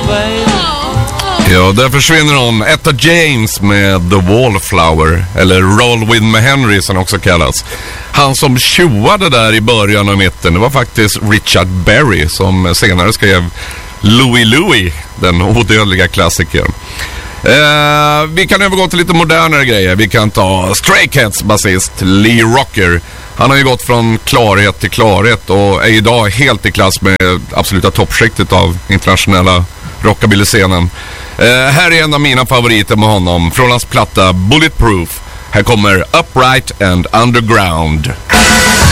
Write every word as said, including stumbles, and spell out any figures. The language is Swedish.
Ja, där försvinner hon. Etta James med The Wallflower, eller Roll With Me Henry som också kallas. Han som tjoade där i början och mitten, det var faktiskt Richard Berry som senare skrev Louie Louie, den odödliga klassikern. Eh, vi kan övergå till lite modernare grejer. Vi kan ta Stray Cats basist Lee Rocker. Han har ju gått från klarhet till klarhet och är idag helt i klass med absoluta toppskiktet av internationella rockabilly-scenen. Eh, här är en av mina favoriter med honom från hans platta Bulletproof. Här kommer Upright and Underground.